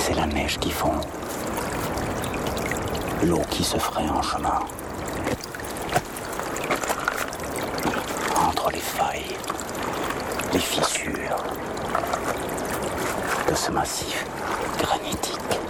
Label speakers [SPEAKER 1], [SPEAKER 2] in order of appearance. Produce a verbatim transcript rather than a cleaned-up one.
[SPEAKER 1] C'est la neige qui fond, l'eau qui se fraye en chemin. Entre les failles, les fissures de ce massif granitique.